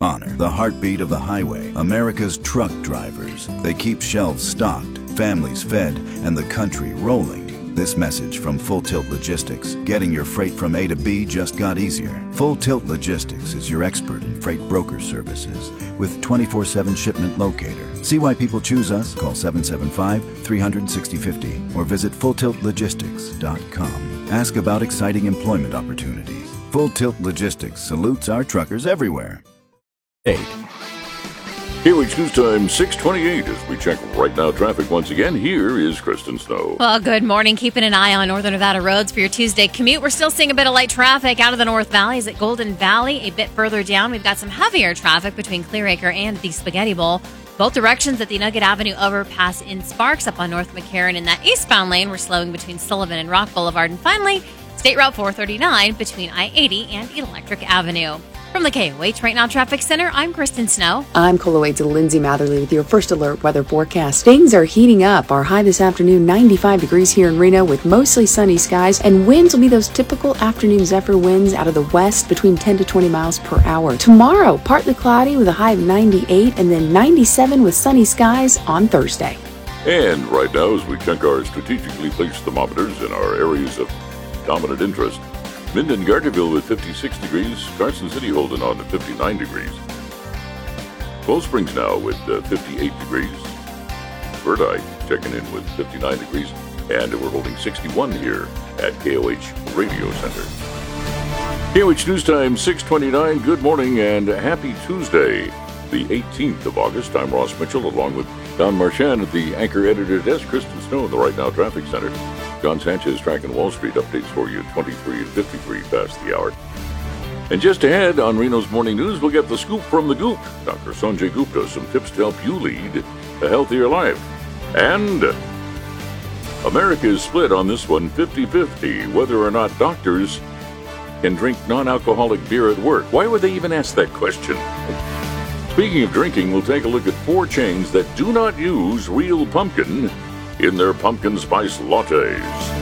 Honor, the heartbeat of the highway, America's truck drivers. They keep shelves stocked, families fed, and the country rolling. This message from Full Tilt Logistics. Getting your freight from A to B just got easier. Full Tilt Logistics is your expert in freight broker services with 24/7 shipment locator. See why people choose us? Call 775-300-6050 or visit fulltiltlogistics.com. Ask about exciting employment opportunities. Full Tilt Logistics salutes our truckers everywhere. 8. KOH News Time 6:28 as we check right now traffic once again. Here is Kristen Snow. Well, good morning. Keeping an eye on Northern Nevada roads for your Tuesday commute. We're still seeing a bit of light traffic out of the North Valleys at Golden Valley. A bit further down, we've got some heavier traffic between Clearacre and the Spaghetti Bowl. Both directions at the Nugget Avenue overpass in Sparks up on North McCarran. In that eastbound lane, we're slowing between Sullivan and Rock Boulevard. And finally, State Route 439 between I-80 and Electric Avenue. From the KOH Right Now Traffic Center, I'm Kristen Snow. I'm KOH Lindsay Matherly with your first alert weather forecast. Things are heating up. Our high this afternoon, 95 degrees here in Reno with mostly sunny skies, and winds will be those typical afternoon zephyr winds out of the west between 10 to 20 miles per hour. Tomorrow, partly cloudy with a high of 98 and then 97 with sunny skies on Thursday. And right now, as we check our strategically placed thermometers in our areas of dominant interest, Minden Gardnerville with 56 degrees, Carson City holding on to 59 degrees. Cold Springs now with 58 degrees. Verdi checking in with 59 degrees, and we're holding 61 here at KOH Radio Center. KOH News Time 6:29. Good morning and happy Tuesday, the 18th of August. I'm Ross Mitchell along with Don Marchand at the anchor editor desk, Kristen Snow in the Right Now Traffic Center. John Sanchez tracking Wall Street updates for you at 23 and 53 past the hour. And just ahead on Reno's Morning News, we'll get the scoop from the Goop. Dr. Sanjay Gupta, some tips to help you lead a healthier life. And America is split on this one, 50-50, whether or not doctors can drink non-alcoholic beer at work. Why would they even ask that question? Speaking of drinking, we'll take a look at 4 chains that do not use real pumpkin in their pumpkin spice lattes.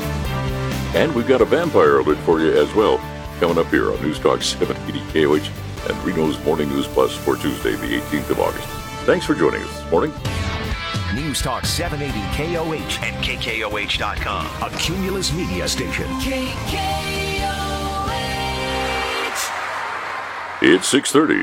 And we've got a vampire alert for you as well, coming up here on News Talk 780 KOH and Reno's Morning News Plus for Tuesday, the 18th of August. Thanks for joining us this morning. News Talk 780 KOH and KKOH.com, a Cumulus media station. KKOH. It's 6:30.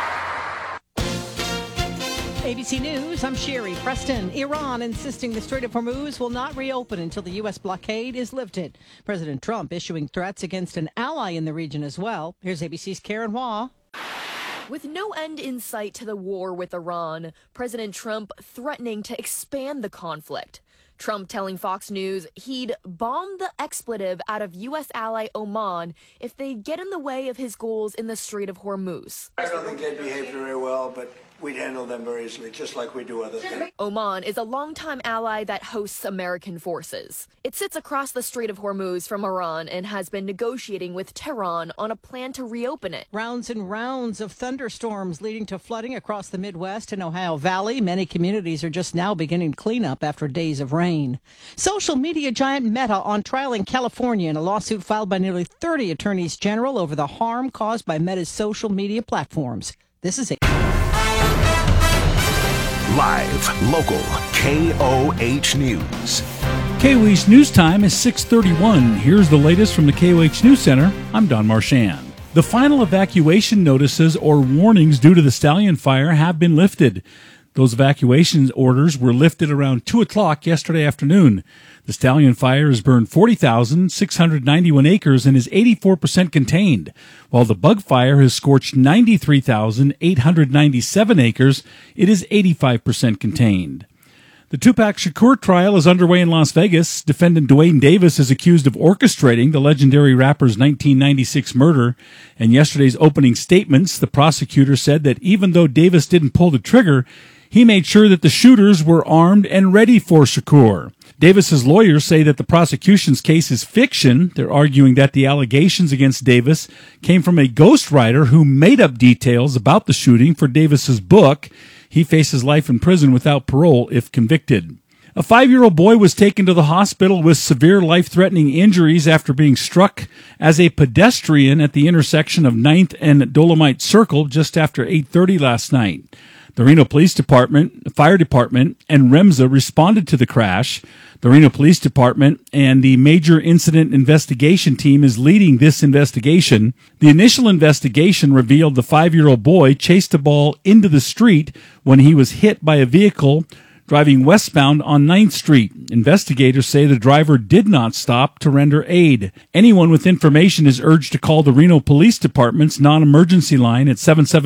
ABC News, I'm Sherry Preston. Iran insisting the Strait of Hormuz will not reopen until the U.S. blockade is lifted. President Trump issuing threats against an ally in the region as well. Here's ABC's Karen Waugh. With no end in sight to the war with Iran, President Trump threatening to expand the conflict. Trump telling Fox News he'd bomb the expletive out of U.S. ally Oman if they get in the way of his goals in the Strait of Hormuz. I don't think they behaved very well, but we'd handle them very easily, just like we do other things. Oman is a longtime ally that hosts American forces. It sits across the Strait of Hormuz from Iran and has been negotiating with Tehran on a plan to reopen it. Rounds and rounds of thunderstorms leading to flooding across the Midwest and Ohio Valley. Many communities are just now beginning cleanup after days of rain. Social media giant Meta on trial in California in a lawsuit filed by nearly 30 attorneys general over the harm caused by Meta's social media platforms. This is it. Live, local, KOH News. KOH News Time is 6:31. Here's the latest from the KOH News Center. I'm Don Marchand. The final evacuation notices or warnings due to the Stallion fire have been lifted. Those evacuation orders were lifted around 2 o'clock yesterday afternoon. The Stallion fire has burned 40,691 acres and is 84% contained, while the Bug fire has scorched 93,897 acres. It is 85% contained. The Tupac Shakur trial is underway in Las Vegas. Defendant Dwayne Davis is accused of orchestrating the legendary rapper's 1996 murder. In yesterday's opening statements, the prosecutor said that even though Davis didn't pull the trigger, he made sure that the shooters were armed and ready for Shakur. Davis's lawyers say that the prosecution's case is fiction. They're arguing that the allegations against Davis came from a ghostwriter who made up details about the shooting for Davis's book. He faces life in prison without parole if convicted. A 5-year-old boy was taken to the hospital with severe life-threatening injuries after being struck as a pedestrian at the intersection of 9th and Dolomite Circle just after 8:30 last night. The Reno Police Department, Fire Department, and REMSA responded to the crash. The Reno Police Department and the Major Incident Investigation Team is leading this investigation. The initial investigation revealed the 5-year-old boy chased a ball into the street when he was hit by a vehicle driving westbound on 9th Street. Investigators say the driver did not stop to render aid. Anyone with information is urged to call the Reno Police Department's non-emergency line at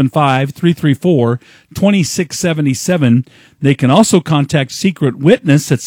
775-334-2677. They can also contact Secret Witness at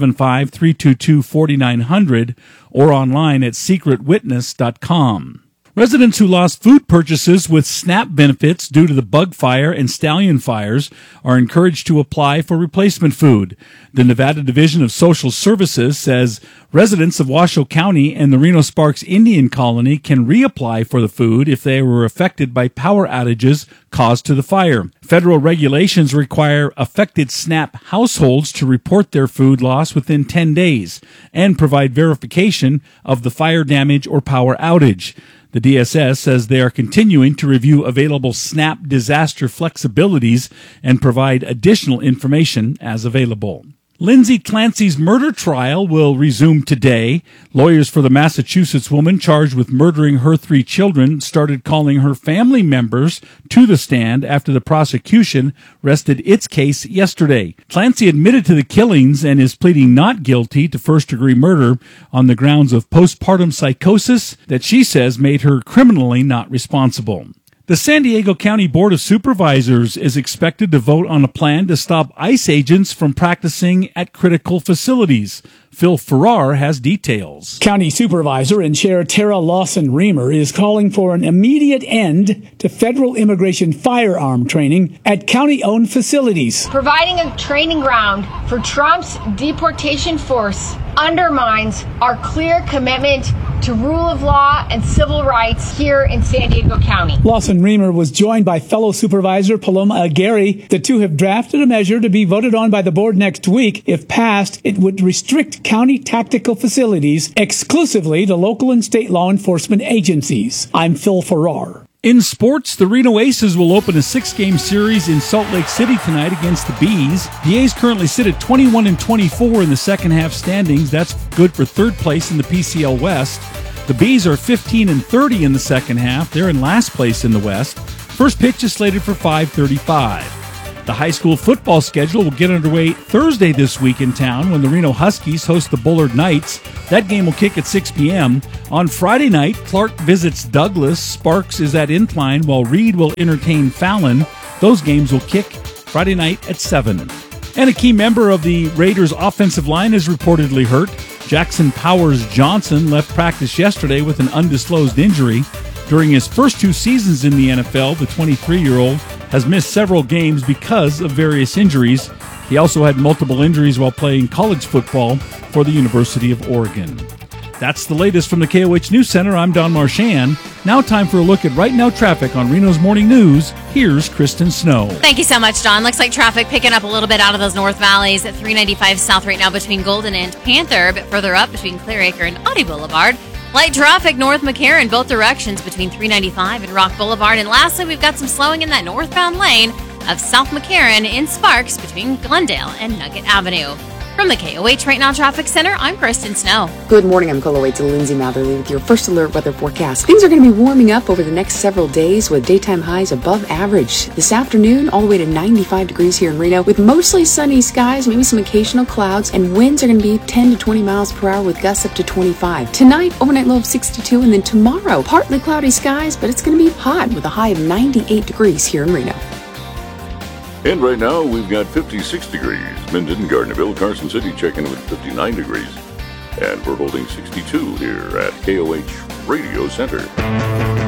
775-322-4900 or online at secretwitness.com. Residents who lost food purchases with SNAP benefits due to the bug fire and stallion fires are encouraged to apply for replacement food. The Nevada Division of Social Services says residents of Washoe County and the Reno Sparks Indian Colony can reapply for the food if they were affected by power outages caused to the fire. Federal regulations require affected SNAP households to report their food loss within 10 days and provide verification of the fire damage or power outage. The DSS says they are continuing to review available SNAP disaster flexibilities and provide additional information as available. Lindsay Clancy's murder trial will resume today. Lawyers for the Massachusetts woman charged with murdering her 3 children started calling her family members to the stand after the prosecution rested its case yesterday. Clancy admitted to the killings and is pleading not guilty to first-degree murder on the grounds of postpartum psychosis that she says made her criminally not responsible. The San Diego County Board of Supervisors is expected to vote on a plan to stop ICE agents from practicing at critical facilities. Phil Farrar has details. County Supervisor and Chair Tara Lawson-Remer is calling for an immediate end to federal immigration firearm training at county-owned facilities. Providing a training ground for Trump's deportation force undermines our clear commitment to rule of law and civil rights here in San Diego County. Lawson-Remer was joined by fellow Supervisor Paloma Aguirre. The two have drafted a measure to be voted on by the board next week. If passed, it would restrict county tactical facilities exclusively to local and state law enforcement agencies. I'm Phil Farrar. In sports, the Reno Aces will open a 6-game series in Salt Lake City tonight against the Bees. The A's currently sit at 21-24 in the second half standings. That's good for third place in the PCL West. The Bees are 15-30 in the second half. They're in last place in the West. First pitch is slated for 5:35. The high school football schedule will get underway Thursday this week in town when the Reno Huskies host the Bullard Knights. That game will kick at 6 p.m. On Friday night, Clark visits Douglas. Sparks is at Incline, while Reed will entertain Fallon. Those games will kick Friday night at 7. And a key member of the Raiders' offensive line is reportedly hurt. Jackson Powers Johnson left practice yesterday with an undisclosed injury. During his first 2 seasons in the NFL, the 23-year-old has missed several games because of various injuries. He also had multiple injuries while playing college football for the University of Oregon. That's the latest from the KOH News Center. I'm Don Marchand. Now time for a look at Right Now traffic on Reno's Morning News. Here's Kristen Snow. Thank you so much, Don. Looks like traffic picking up a little bit out of those north valleys at 395 south right now between Golden and Panther, a bit further up between Clearacre and Audie Boulevard. Light traffic north McCarran, both directions between 395 and Rock Boulevard. And lastly, we've got some slowing in that northbound lane of South McCarran in Sparks between Glendale and Nugget Avenue. From the KOH Right Now Traffic Center, I'm Kristen Snow. Good morning, I'm KOH's Lindsay Matherly with your first alert weather forecast. Things are going to be warming up over the next several days with daytime highs above average. This afternoon, all the way to 95 degrees here in Reno with mostly sunny skies, maybe some occasional clouds, and winds are going to be 10 to 20 miles per hour with gusts up to 25. Tonight, overnight low of 62, and then tomorrow, partly cloudy skies, but it's going to be hot with a high of 98 degrees here in Reno. And right now, we've got 56 degrees. Minden, Gardnerville, Carson City checking in with 59 degrees. And we're holding 62 here at KOH Radio Center.